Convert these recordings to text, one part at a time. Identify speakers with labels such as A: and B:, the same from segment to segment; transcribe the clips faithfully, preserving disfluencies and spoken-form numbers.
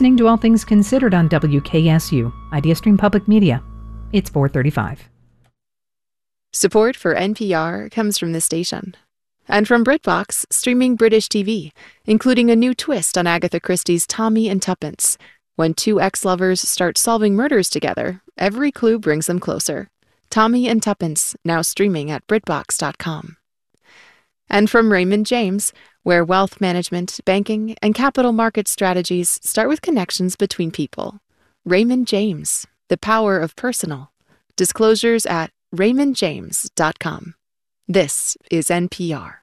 A: listening to All Things Considered on W K S U, Idea Stream Public Media. It's four thirty-five.
B: Support for N P R comes from this station. And from BritBox, streaming British T V, including a new twist on Agatha Christie's Tommy and Tuppence. When two ex-lovers start solving murders together, every clue brings them closer. Tommy and Tuppence, now streaming at Britbox dot com. And from Raymond James, where wealth management, banking, and capital market strategies start with connections between people. Raymond James, the power of personal. Disclosures at Raymond James dot com. This is N P R.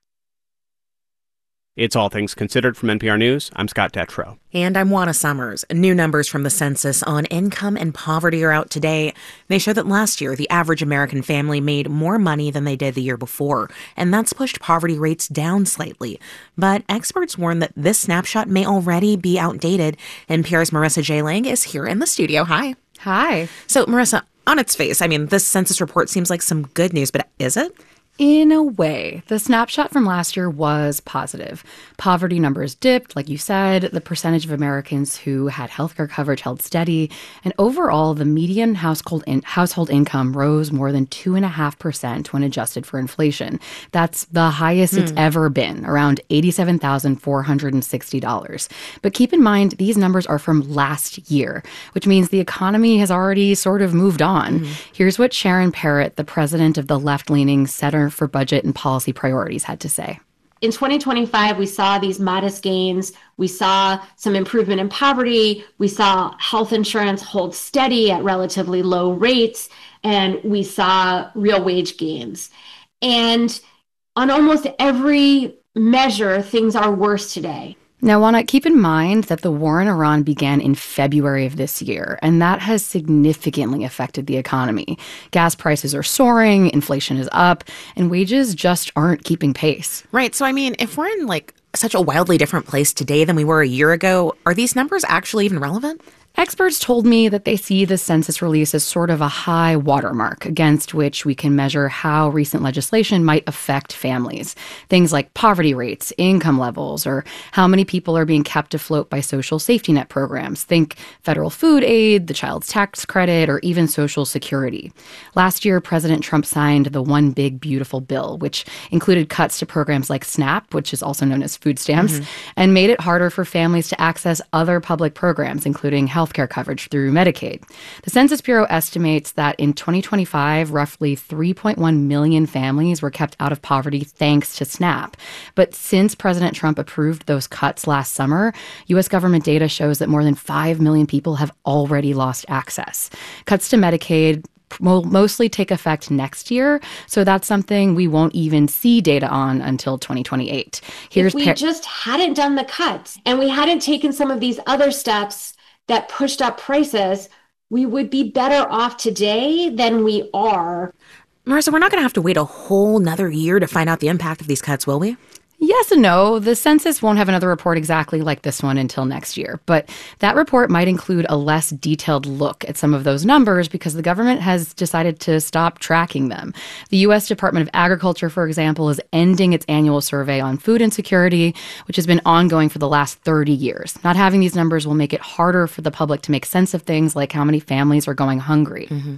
C: It's All Things Considered from N P R News. I'm Scott Detrow.
D: And I'm Juana Summers. New numbers from the census on income and poverty are out today. They show that last year, the average American family made more money than they did the year before, and that's pushed poverty rates down slightly. But experts warn that this snapshot may already be outdated. N P R's Marissa J. Lang is here in the studio. Hi.
E: Hi.
D: So, Marissa, on its face, I mean, this census report seems like some good news, but is it?
E: In a way, the snapshot from last year was positive. Poverty numbers dipped, like you said. The percentage of Americans who had healthcare coverage held steady. And overall, the median household in- household income rose more than two point five percent when adjusted for inflation. That's the highest hmm. it's ever been, around eighty-seven thousand four hundred sixty dollars. But keep in mind, these numbers are from last year, which means the economy has already sort of moved on. Hmm. Here's what Sharon Parrott, the president of the left-leaning Center for Budget and Policy Priorities, had to say.
F: In twenty twenty-five, we saw these modest gains. We saw some improvement in poverty. We saw health insurance hold steady at relatively low rates. And we saw real wage gains. And on almost every measure, things are worse today.
E: Now, Juana, keep in mind that the war in Iran began in February of this year, and that has significantly affected the economy. Gas prices are soaring, inflation is up, and wages just aren't keeping pace.
D: Right. So, I mean, if we're in, like, such a wildly different place today than we were a year ago, are these numbers actually even relevant?
E: Experts told me that they see the census release as sort of a high watermark against which we can measure how recent legislation might affect families. Things like poverty rates, income levels, or how many people are being kept afloat by social safety net programs. Think federal food aid, the child's tax credit, or even Social Security. Last year, President Trump signed the One Big Beautiful Bill, which included cuts to programs like SNAP, which is also known as food stamps, mm-hmm. and made it harder for families to access other public programs, including health healthcare coverage through Medicaid. The Census Bureau estimates that in twenty twenty-five, roughly three point one million families were kept out of poverty thanks to SNAP. But since President Trump approved those cuts last summer, U S government data shows that more than five million people have already lost access. Cuts to Medicaid will mostly take effect next year, so that's something we won't even see data on until twenty twenty-eight.
F: Here's if we par- just hadn't done the cuts and we hadn't taken some of these other steps that pushed up prices, we would be better off today than we are.
D: Marissa, we're not going to have to wait a whole nother year to find out the impact of these cuts, will we?
E: Yes and no. The census won't have another report exactly like this one until next year. But that report might include a less detailed look at some of those numbers because the government has decided to stop tracking them. The U S Department of Agriculture, for example, is ending its annual survey on food insecurity, which has been ongoing for the last thirty years. Not having these numbers will make it harder for the public to make sense of things like how many families are going hungry.
D: Mm-hmm.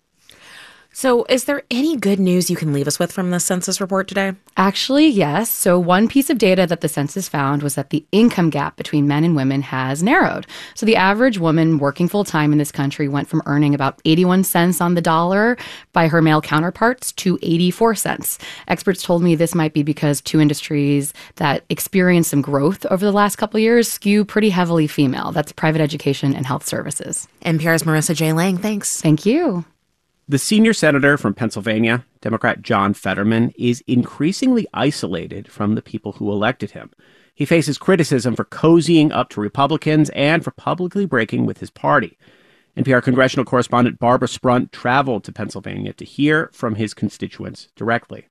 D: So is there any good news you can leave us with from the census report today?
E: Actually, yes. So one piece of data that the census found was that the income gap between men and women has narrowed. So the average woman working full-time in this country went from earning about eighty-one cents on the dollar by her male counterparts to eighty-four cents. Experts told me this might be because two industries that experienced some growth over the last couple of years skew pretty heavily female. That's private education and health services.
D: N P R's Marissa J. Lang, thanks.
E: Thank you.
C: The senior senator from Pennsylvania, Democrat John Fetterman, is increasingly isolated from the people who elected him. He faces criticism for cozying up to Republicans and for publicly breaking with his party. N P R congressional correspondent Barbara Sprunt traveled to Pennsylvania to hear from his constituents directly.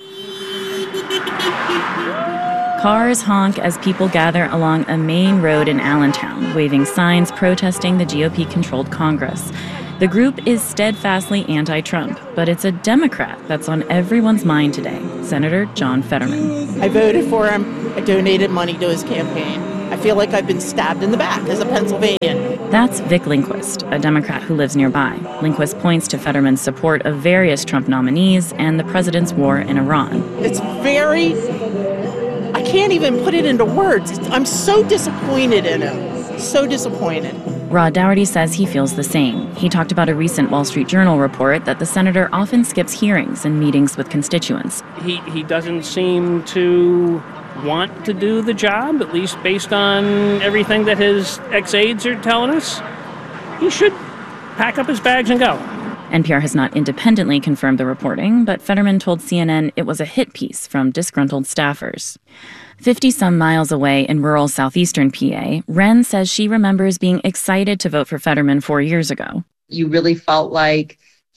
G: Cars honk as people gather along a main road in Allentown, waving signs protesting the G O P-controlled Congress. The group is steadfastly anti-Trump, but it's a Democrat that's on everyone's mind today, Senator John Fetterman.
H: I voted for him. I donated money to his campaign. I feel like I've been stabbed in the back as a Pennsylvanian.
G: That's Vic Lindquist, a Democrat who lives nearby. Lindquist points to Fetterman's support of various Trump nominees and the president's war in Iran.
H: It's very, I can't even put it into words. I'm so disappointed in him, so disappointed.
G: Rod Dougherty says he feels the same. He talked about a recent Wall Street Journal report that the senator often skips hearings and meetings with constituents.
I: He, he doesn't seem to want to do the job, at least based on everything that his ex-aides are telling us. He should pack up his bags and go.
G: N P R has not independently confirmed the reporting, but Fetterman told C N N it was a hit piece from disgruntled staffers. fifty-some miles away in rural southeastern P A, Wren says she remembers being excited to vote for Fetterman four years ago.
J: You really felt like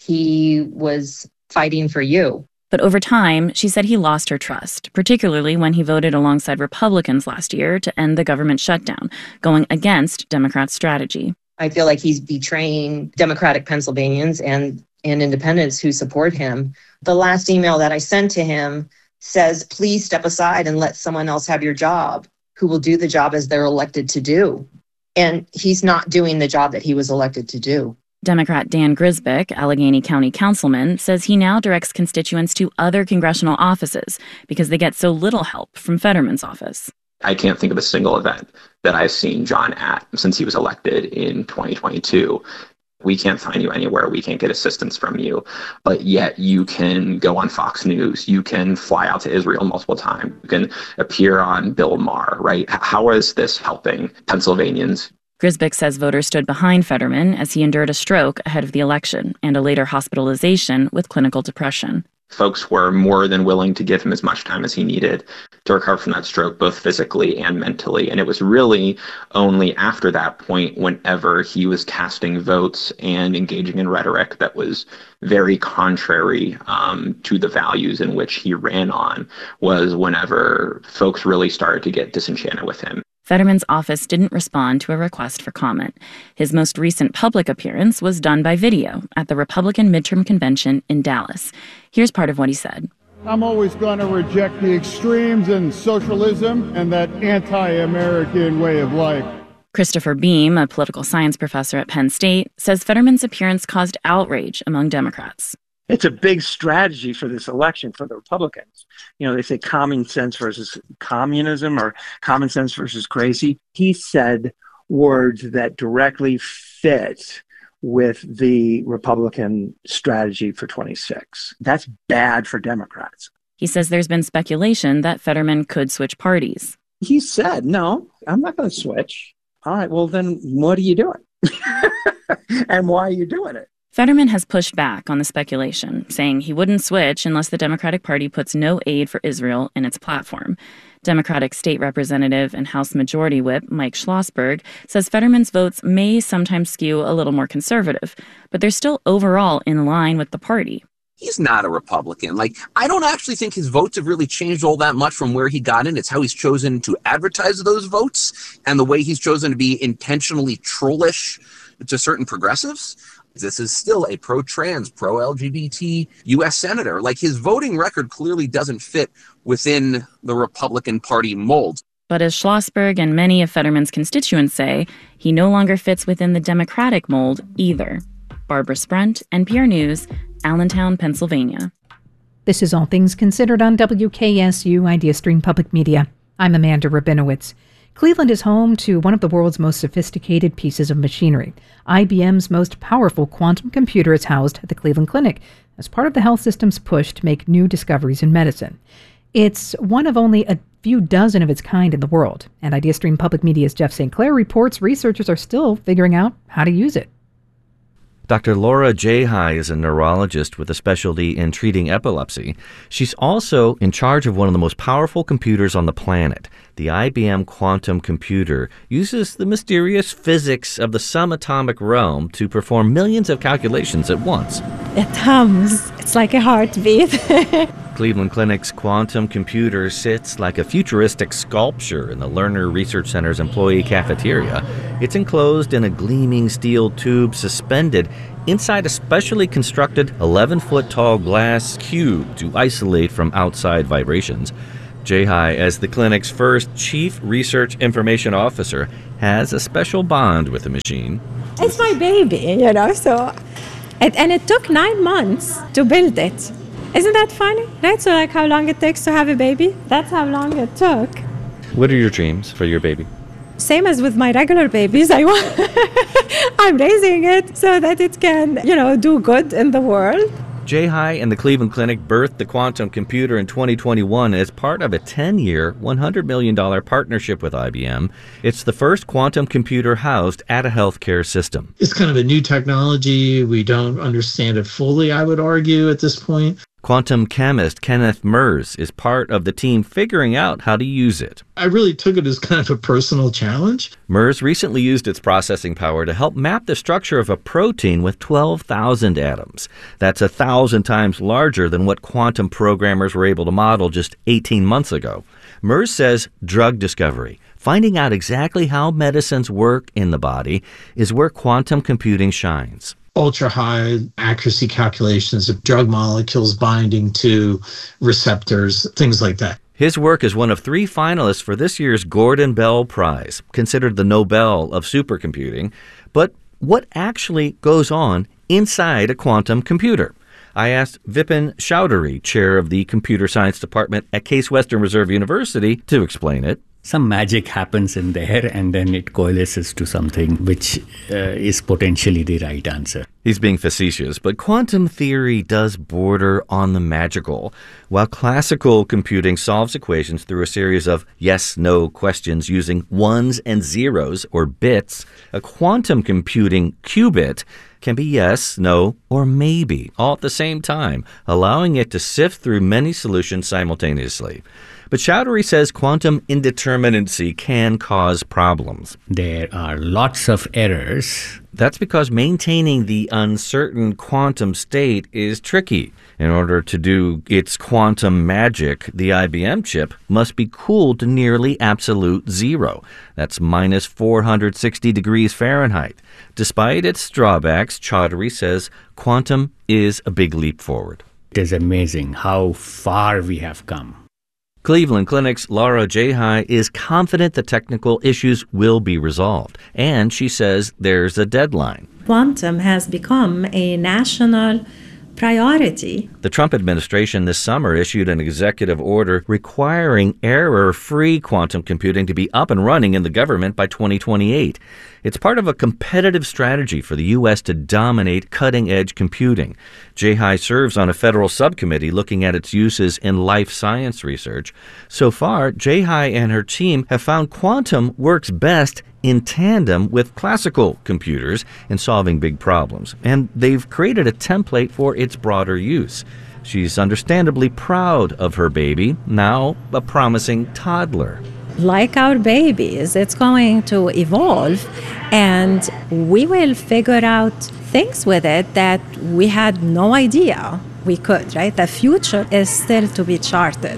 J: he was fighting for you.
G: But over time, she said he lost her trust, particularly when he voted alongside Republicans last year to end the government shutdown, going against Democrats' strategy.
J: I feel like he's betraying Democratic Pennsylvanians and, and independents who support him. The last email that I sent to him says, please step aside and let someone else have your job who will do the job as they're elected to do. And he's not doing the job that he was elected to do.
G: Democrat Dan Grisbick, Allegheny County councilman, says he now directs constituents to other congressional offices because they get so little help from Fetterman's office.
K: I can't think of a single event that I've seen John at since he was elected in twenty twenty-two. We can't find you anywhere. We can't get assistance from you. But yet you can go on Fox News. You can fly out to Israel multiple times. You can appear on Bill Maher, right? How is this helping Pennsylvanians?
G: Grisbick says voters stood behind Fetterman as he endured a stroke ahead of the election and a later hospitalization with clinical depression.
K: Folks were more than willing to give him as much time as he needed to recover from that stroke, both physically and mentally. And it was really only after that point, whenever he was casting votes and engaging in rhetoric that was very contrary um, to the values in which he ran on, was whenever folks really started to get disenchanted with him.
G: Fetterman's office didn't respond to a request for comment. His most recent public appearance was done by video at the Republican midterm convention in Dallas. Here's part of what he said.
L: I'm always going to reject the extremes and socialism and that anti-American way of life.
G: Christopher Beam, a political science professor at Penn State, says Fetterman's appearance caused outrage among Democrats.
M: It's a big strategy for this election for the Republicans. You know, they say common sense versus communism or common sense versus crazy. He said words that directly fit with the Republican strategy for twenty-six. That's bad for Democrats.
G: He says there's been speculation that Fetterman could switch parties.
M: He said, no, I'm not going to switch. All right, well, then what are you doing? And why are you doing it?
G: Fetterman has pushed back on the speculation, saying he wouldn't switch unless the Democratic Party puts no aid for Israel in its platform. Democratic State Representative and House Majority Whip Mike Schlossberg says Fetterman's votes may sometimes skew a little more conservative, but they're still overall in line with the party.
N: He's not a Republican. Like, I don't actually think his votes have really changed all that much from where he got in. It's how he's chosen to advertise those votes and the way he's chosen to be intentionally trollish to certain progressives. This is still a pro-trans, pro-L G B T U S senator. Like, his voting record clearly doesn't fit within the Republican Party mold.
G: But as Schlossberg and many of Fetterman's constituents say, he no longer fits within the Democratic mold either. Barbara Sprunt, N P R News, Allentown, Pennsylvania.
A: This is All Things Considered on W K S U IdeaStream Public Media. I'm Amanda Rabinowitz. Cleveland is home to one of the world's most sophisticated pieces of machinery. I B M's most powerful quantum computer is housed at the Cleveland Clinic as part of the health system's push to make new discoveries in medicine. It's one of only a few dozen of its kind in the world, and IdeaStream Public Media's Jeff Saint Clair reports researchers are still figuring out how to use it.
O: Doctor Laura Jahai is a neurologist with a specialty in treating epilepsy. She's also in charge of one of the most powerful computers on the planet. The I B M quantum computer uses the mysterious physics of the subatomic realm to perform millions of calculations at once.
P: It hums. It's like a heartbeat.
O: Cleveland Clinic's quantum computer sits like a futuristic sculpture in the Lerner Research Center's employee cafeteria. It's enclosed in a gleaming steel tube suspended inside a specially constructed eleven-foot tall glass cube to isolate from outside vibrations. Jai, as the clinic's first Chief Research Information Officer, has a special bond with the machine.
P: It's my baby, you know, so... It, and it took nine months to build it. Isn't that funny? Right? So like how long it takes to have a baby? That's how long it took.
O: What are your dreams for your baby?
P: Same as with my regular babies. I want I'm raising it so that it can, you know, do good in the world.
O: Jai and the Cleveland Clinic birthed the quantum computer in twenty twenty-one as part of a ten-year, one hundred million dollars partnership with I B M. It's the first quantum computer housed at a healthcare system.
Q: It's kind of a new technology. We don't understand it fully, I would argue, at this point.
O: Quantum chemist Kenneth Mers is part of the team figuring out how to use it.
Q: I really took it as kind of a personal challenge.
O: Mers recently used its processing power to help map the structure of a protein with twelve thousand atoms. That's a thousand times larger than what quantum programmers were able to model just eighteen months ago. Mers says drug discovery, finding out exactly how medicines work in the body, is where quantum computing shines.
Q: Ultra-high accuracy calculations of drug molecules binding to receptors, things like that.
O: His work is one of three finalists for this year's Gordon Bell Prize, considered the Nobel of supercomputing. But what actually goes on inside a quantum computer? I asked Vipin Chowdhury, chair of the Computer Science Department at Case Western Reserve University, to explain it.
R: Some magic happens in there, and then it coalesces to something which uh, is potentially the right answer.
O: He's being facetious, but quantum theory does border on the magical. While classical computing solves equations through a series of yes-no questions using ones and zeros, or bits, a quantum computing qubit can be yes, no, or maybe, all at the same time, allowing it to sift through many solutions simultaneously. But Chowdhury says quantum indeterminacy can cause problems.
R: There are lots of errors.
O: That's because maintaining the uncertain quantum state is tricky. In order to do its quantum magic, the I B M chip must be cooled to nearly absolute zero. That's minus four hundred sixty degrees Fahrenheit. Despite its drawbacks, Chowdhury says quantum is a big leap forward.
R: It is amazing how far we have come.
O: Cleveland Clinic's Laura Jai is confident the technical issues will be resolved, and she says there's a deadline.
P: Quantum has become a national priority.
O: The Trump administration this summer issued an executive order requiring error-free quantum computing to be up and running in the government by twenty twenty-eight. It's part of a competitive strategy for the U S to dominate cutting-edge computing. Jai serves on a federal subcommittee looking at its uses in life science research. So far, Jai and her team have found quantum works best in tandem with classical computers in solving big problems, and they've created a template for its broader use. She's understandably proud of her baby, now a promising toddler.
P: Like our babies, it's going to evolve, and we will figure out things with it that we had no idea we could, right? The future is still to be charted.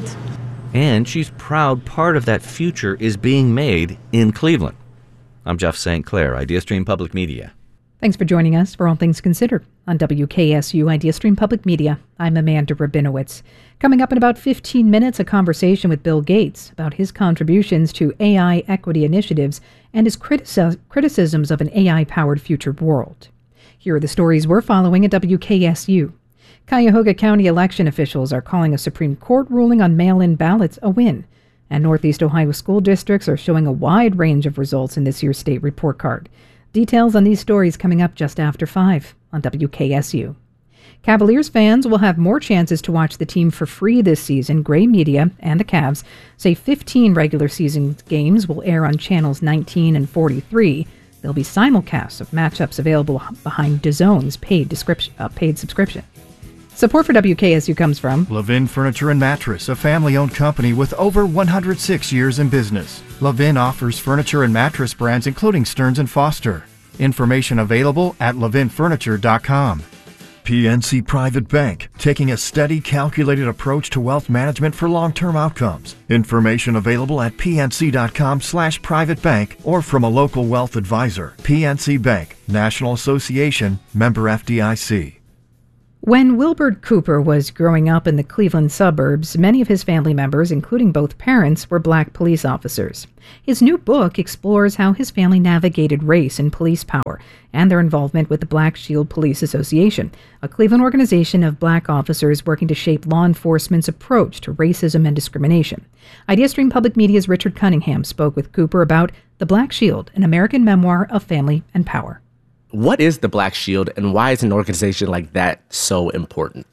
O: And she's proud part of that future is being made in Cleveland. I'm Jeff Saint Clair, IdeaStream Public Media.
A: Thanks for joining us for All Things Considered on W K S U IdeaStream Public Media. I'm Amanda Rabinowitz. Coming up in about fifteen minutes, a conversation with Bill Gates about his contributions to A I equity initiatives and his critici- criticisms of an A I-powered future world. Here are the stories we're following at W K S U. Cuyahoga County election officials are calling a Supreme Court ruling on mail-in ballots a win. And Northeast Ohio school districts are showing a wide range of results in this year's state report card. Details on these stories coming up just after five on W K S U. Cavaliers fans will have more chances to watch the team for free this season. Gray Media and the Cavs say fifteen regular season games will air on channels nineteen and forty-three. There'll be simulcasts of matchups available behind DAZN's paid, description, uh, paid subscription. Support for W K S U comes from
S: Levin Furniture and Mattress, a family-owned company with over one hundred six years in business. Levin offers furniture and mattress brands including Stearns and Foster. Information available at levin furniture dot com. P N C Private Bank, taking a steady, calculated approach to wealth management for long-term outcomes. Information available at p n c dot com slash private bank or from a local wealth advisor. P N C Bank, National Association, member F D I C.
A: When Wilbert Cooper was growing up in the Cleveland suburbs, many of his family members, including both parents, were black police officers. His new book explores how his family navigated race and police power and their involvement with the Black Shield Police Association, a Cleveland organization of black officers working to shape law enforcement's approach to racism and discrimination. IdeaStream Public Media's Richard Cunningham spoke with Cooper about The Black Shield, an American memoir of family and power.
T: What is the Black Shield, and why is an organization like that so important?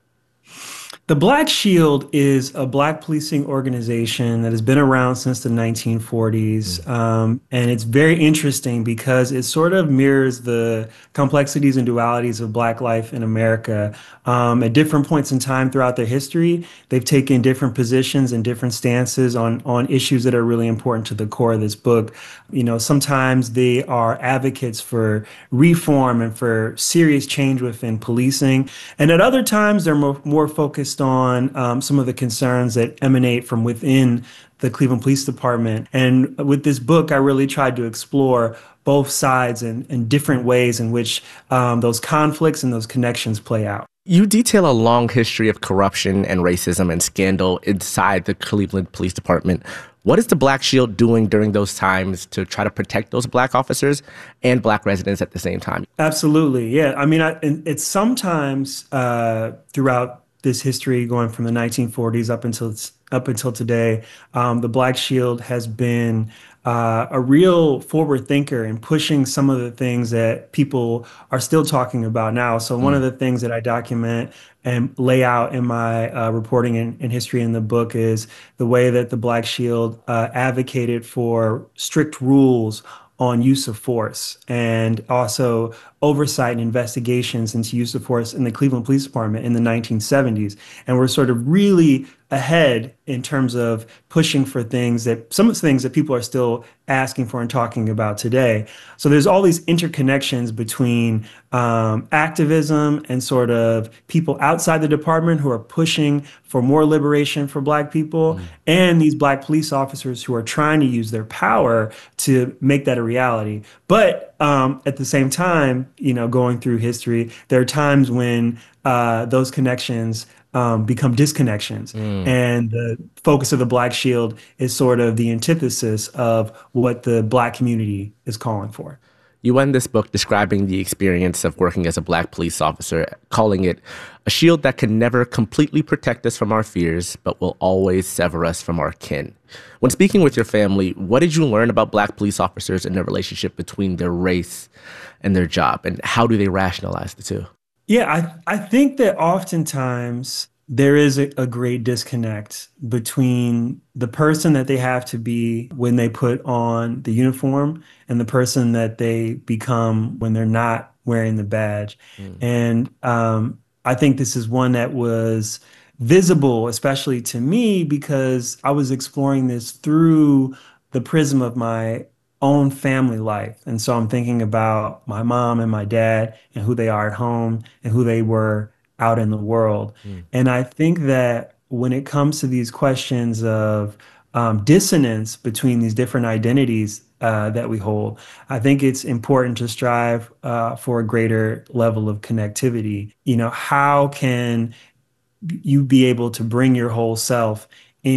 U: The Black Shield is a black policing organization that has been around since the nineteen forties. Mm-hmm. Um, and it's very interesting because it sort of mirrors the complexities and dualities of black life in America. Um, at different points in time throughout their history, they've taken different positions and different stances on, on issues that are really important to the core of this book. You know, sometimes they are advocates for reform and for serious change within policing. And at other times, they're more, more focused on um, some of the concerns that emanate from within the Cleveland Police Department. And with this book, I really tried to explore both sides and, and different ways in which um, those conflicts and those connections play out.
T: You detail a long history of corruption and racism and scandal inside the Cleveland Police Department. What is the Black Shield doing during those times to try to protect those black officers and black residents at the same time?
U: Absolutely. Yeah. I mean, I, it's sometimes uh, throughout this history going from the nineteen forties up until up until today, um, the Black Shield has been uh, a real forward thinker in pushing some of the things that people are still talking about now. So mm. one of the things that I document and lay out in my uh, reporting and, and history in the book is the way that the Black Shield uh, advocated for strict rules on use of force and also oversight and investigations into use of force in the Cleveland Police Department in the nineteen seventies. And we're sort of really ahead in terms of pushing for things that some of the things that people are still asking for and talking about today. So there's all these interconnections between um, activism and sort of people outside the department who are pushing for more liberation for black people mm. and these black police officers who are trying to use their power to make that a reality. But um, at the same time, you know, going through history, there are times when uh, those connections Um, become disconnections. Mm. And the focus of the Black Shield is sort of the antithesis of what the black community is calling for.
T: You end this book describing the experience of working as a black police officer, calling it a shield that can never completely protect us from our fears, but will always sever us from our kin. When speaking with your family, what did you learn about black police officers and the relationship between their race and their job? And how do they rationalize the two?
U: Yeah, I, I think that oftentimes there is a, a great disconnect between the person that they have to be when they put on the uniform and the person that they become when they're not wearing the badge. Mm. And um, I think this is one that was visible, especially to me, because I was exploring this through the prism of my own family life. And so I'm thinking about my mom and my dad and who they are at home and who they were out in the world. Mm. And I think that when it comes to these questions of um, dissonance between these different identities uh, that we hold, I think it's important to strive uh, for a greater level of connectivity. You know, how can you be able to bring your whole self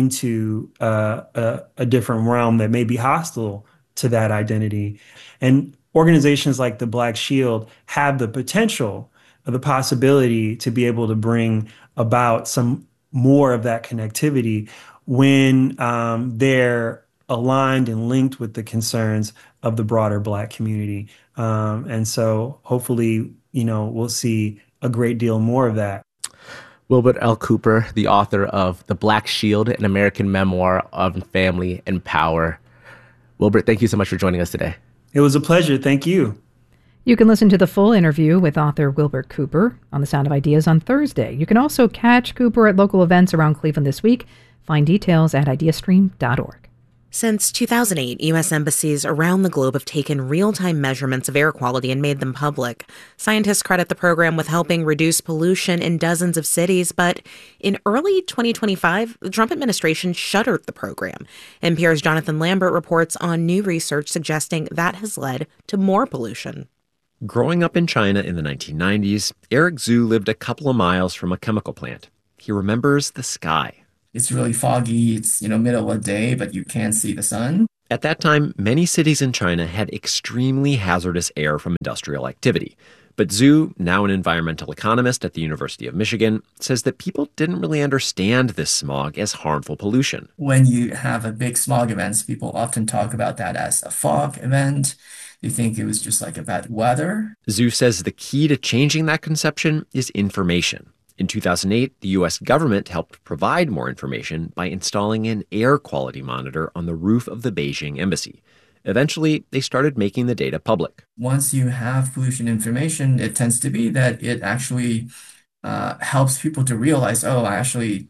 U: into uh, a, a different realm that may be hostile to that identity? And organizations like the Black Shield have the potential, the possibility to be able to bring about some more of that connectivity when um, they're aligned and linked with the concerns of the broader black community. Um, and so hopefully, you know, we'll see a great deal more of that.
T: Wilbert L. Cooper, the author of The Black Shield, an American memoir of family and power. Wilbert, thank you so much for joining us today.
U: It was a pleasure. Thank you.
A: You can listen to the full interview with author Wilbert Cooper on The Sound of Ideas on Thursday. You can also catch Cooper at local events around Cleveland this week. Find details at ideastream dot org.
D: Since two thousand eight, U S embassies around the globe have taken real-time measurements of air quality and made them public. Scientists credit the program with helping reduce pollution in dozens of cities, but in early twenty twenty-five, the Trump administration shuttered the program. N P R's Jonathan Lambert reports on new research suggesting that has led to more pollution.
B: Growing up in China in the nineteen nineties, Eric Zhu lived a couple of miles from a chemical plant. He remembers the sky.
V: It's really foggy. It's, you know, middle of the day, but you can't see the sun.
B: At that time, many cities in China had extremely hazardous air from industrial activity. But Zhu, now an environmental economist at the University of Michigan, says that people didn't really understand this smog as harmful pollution.
V: When you have a big smog event, people often talk about that as a fog event. They think it was just like a bad weather.
B: Zhu says the key to changing that conception is information. In two thousand eight, the U S government helped provide more information by installing an air quality monitor on the roof of the Beijing embassy. Eventually, they started making the data public.
V: Once you have pollution information, it tends to be that it actually uh, helps people to realize, oh, I actually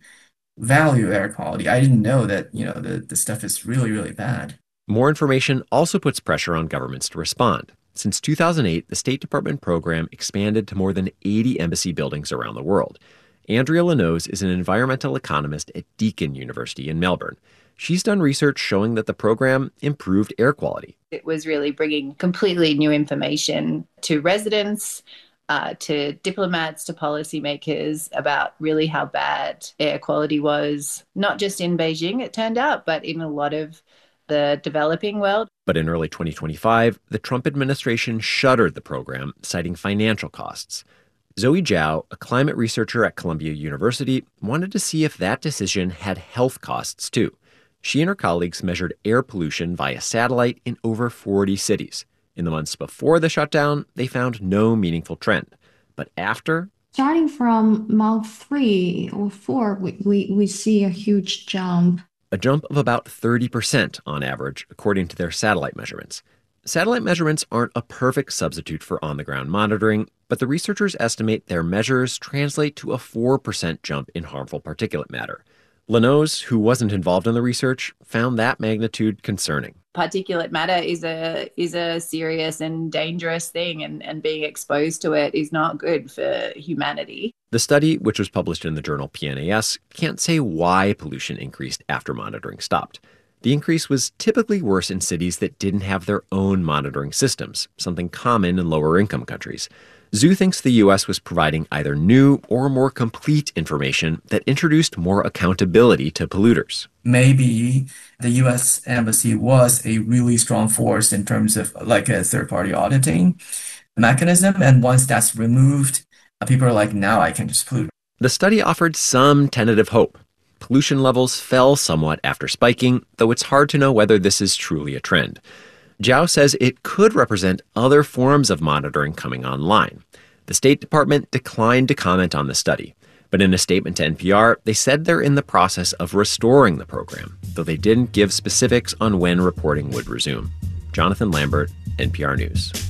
V: value air quality. I didn't know that, you know, the, the stuff is really, really bad.
B: More information also puts pressure on governments to respond. Since two thousand eight, the State Department program expanded to more than eighty embassy buildings around the world. Andrea Lanoz is an environmental economist at Deakin University in Melbourne. She's done research showing that the program improved air quality.
W: It was really bringing completely new information to residents, uh, to diplomats, to policymakers about really how bad air quality was, not just in Beijing, it turned out, but in a lot of the developing world.
B: But in early twenty twenty-five, the Trump administration shuttered the program, citing financial costs. Zoe Zhao, a climate researcher at Columbia University, wanted to see if that decision had health costs too. She and her colleagues measured air pollution via satellite in over forty cities. In the months before the shutdown, they found no meaningful trend. But after...
X: Starting from month three or four, we, we, we see a huge jump.
B: A jump of about thirty percent on average, according to their satellite measurements. Satellite measurements aren't a perfect substitute for on-the-ground monitoring, but the researchers estimate their measures translate to a four percent jump in harmful particulate matter. Lanoz, who wasn't involved in the research, found that magnitude concerning.
W: Particulate matter is a is a serious and dangerous thing, and, and being exposed to it is not good for humanity.
B: The study, which was published in the journal P N A S, can't say why pollution increased after monitoring stopped. The increase was typically worse in cities that didn't have their own monitoring systems, something common in lower-income countries. Zhu thinks the U S was providing either new or more complete information that introduced more accountability to polluters.
V: Maybe the U S embassy was a really strong force in terms of like a third-party auditing mechanism. And once that's removed, people are like, now I can just pollute.
B: The study offered some tentative hope. Pollution levels fell somewhat after spiking, though it's hard to know whether this is truly a trend. Zhao says it could represent other forms of monitoring coming online. The State Department declined to comment on the study, but in a statement to N P R, they said they're in the process of restoring the program, though they didn't give specifics on when reporting would resume. Jonathan Lambert, N P R News.